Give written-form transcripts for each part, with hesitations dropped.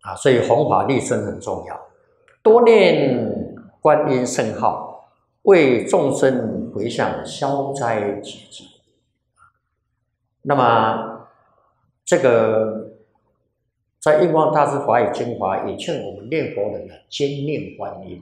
所以弘法利生很重要，多念观音圣号，为众生回向，消灾解结。那么这个在印光大师法语精华也劝我们念佛人兼念观音。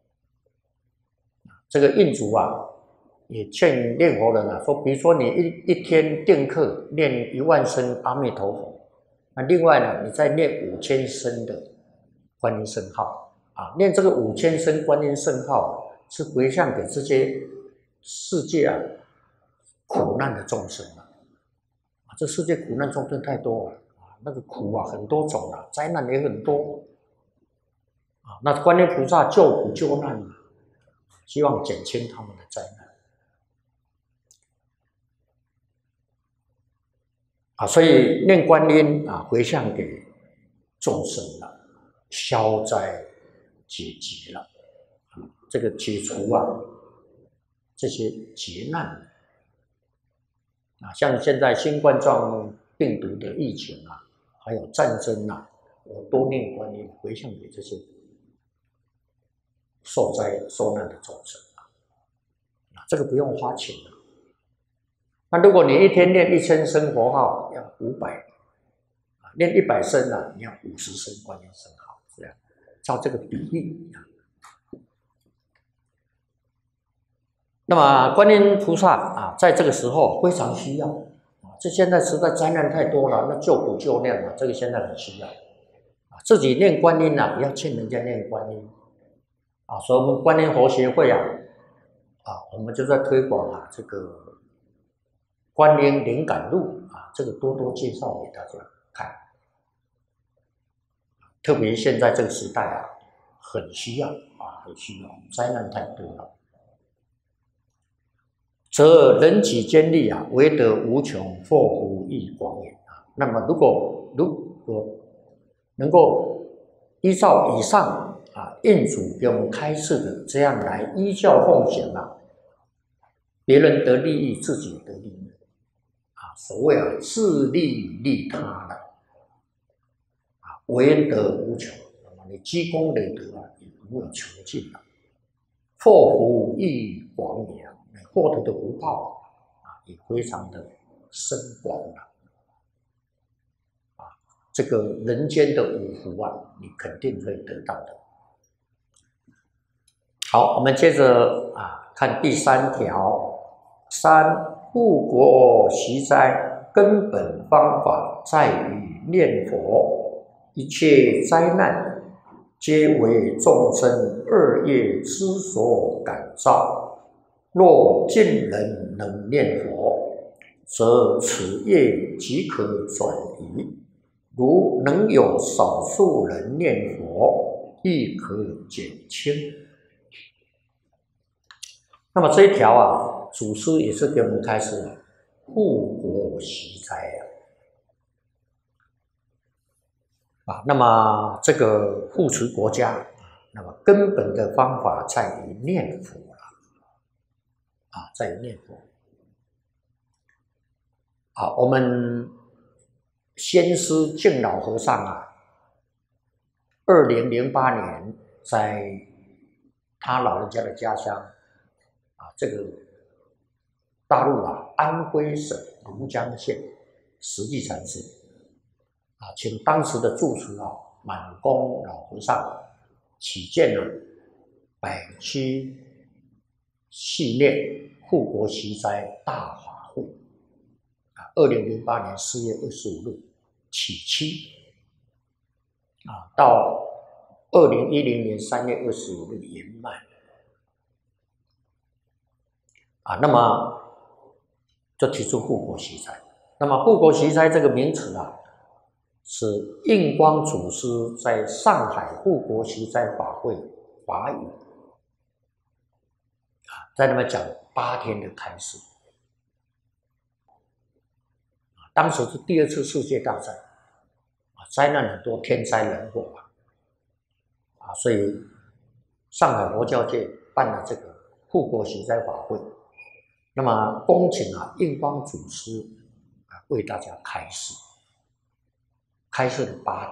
这个印祖也劝念佛人说，比如说你一天定课念10000声阿弥陀佛，那另外呢，你再念5000声的观音圣号念这个5000声观音圣号是回向给这些世界苦难的众生这世界苦难众生太多了那个苦很多种灾难也很多那观音菩萨救苦救难希望减轻他们的灾难所以念观音回向给众生消灾解结了这个解除这些劫难像现在新冠状病毒的疫情还有战争我多念观音回向给这些受灾受难的众生这个不用花钱的。那如果你一天念1000声佛号要500念100声你要50声观音圣号，这样照这个比例那么观音菩萨在这个时候非常需要这现在实在灾难太多了，那救苦救难这个现在很需要自己念观音也要劝人家念观音所以我们观音佛协会我们就在推广这个观音灵感录这个多多介绍给大家看，特别现在这个时代很需要很需要，灾难太多了。则人己坚立唯德无穷，祸福益广也那么如果能够依照以上印祖给我们开示的这样来依教奉行别人得利益，自己得利益所谓自利利他的唯德无穷，你积功累德也不会穷尽祸福益广也获得的福报也非常的深广这个人间的五福你肯定会得到的。好，我们接着看第3条。3. 护国息灾根本方法在于念佛，一切灾难皆为众生恶业之所感召。若尽人能念佛，则此业即可转移；如能有少数人念佛，亦可减轻。那么这一条祖师也是给我们开始护国息灾那么这个护持国家，那么根本的方法在于念佛在于念佛。我们先师净老和尚2008年在他老人家的家乡这个大陆安徽省庐江县实际禅师请当时的住持满公老和尚起建百区系列护国息灾大法会2008年4月25日起期到2010年3月25日圆满那么就提出护国息灾。那么护国息灾这个名词是印光祖师在上海护国息灾法会法语在那边讲8天的开示当时是第2次世界大战灾难很多，天灾人祸所以上海佛教界办了这个护国息灾法会，那么恭请印光祖师为大家开示了8天。